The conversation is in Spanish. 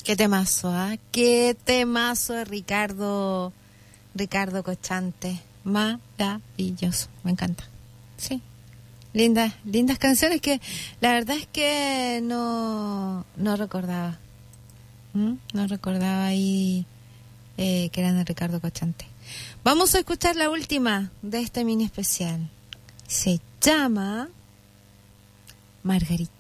Qué temazo, ¿ah? Qué temazo de Ricardo Cochante. Maravilloso, me encanta. Sí, lindas canciones que la verdad es que no recordaba. No recordaba ahí que eran de Ricardo Cochante. Vamos a escuchar la última de este mini especial. Se llama Margarita.